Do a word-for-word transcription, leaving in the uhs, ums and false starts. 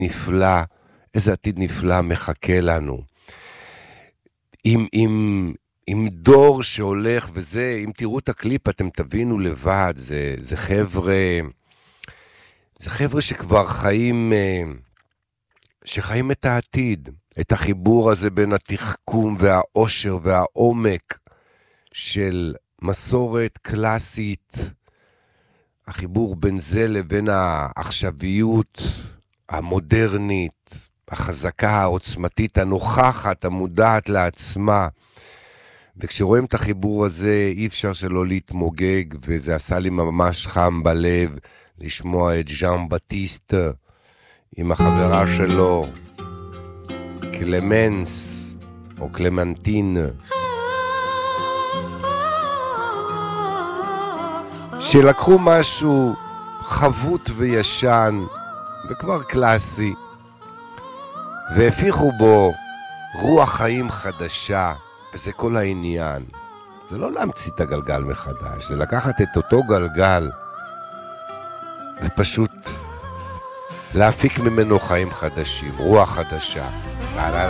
נפלא, איזה עתיד נפלא מחכה לנו. עם, עם, עם דור שהולך וזה, אם תראו את הקליפ אתם תבינו לבד, זה, זה חבר'ה, זה חבר'ה שכבר חיים, שחיים את העתיד, את החיבור הזה בין התחכום והאושר והעומק של מסורת קלאסית, החיבור בין זה לבין העכשוויות המודרנית, החזקה, העוצמתית, הנוכחת, המודעת לעצמה. וכשרואים את החיבור הזה אי אפשר שלא להתמוגג, וזה עשה לי ממש חם בלב לשמוע את ז'אן בטיסט עם החברה שלו קלמנס או קלמנטין, שלקחו משהו חבוט וישן וכבר קלאסי והפיחו בו רוח חיים חדשה, וזה כל העניין. זה לא להמציא את הגלגל מחדש, זה לקחת את אותו גלגל ופשוט להפיק ממנו חיים חדשים, רוח חדשה.